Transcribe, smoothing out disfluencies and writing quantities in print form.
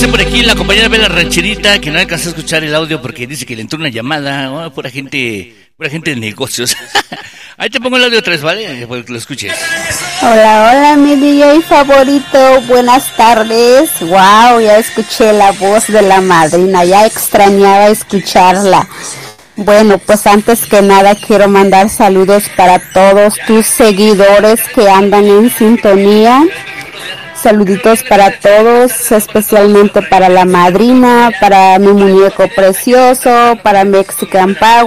Dice por aquí la compañera Bela Rancherita que no alcanzó a escuchar el audio porque dice que le entró una llamada. Oh, pura gente de negocios. Ahí te pongo el audio otra vez, ¿vale? Para que lo escuches. Hola, mi DJ favorito. Buenas tardes. Wow, ya escuché la voz de la madrina. Ya extrañaba escucharla. Bueno, pues antes que nada quiero mandar saludos para todos tus seguidores que andan en sintonía. Saluditos para todos, especialmente para la madrina, para mi muñeco precioso, para Mexican Power.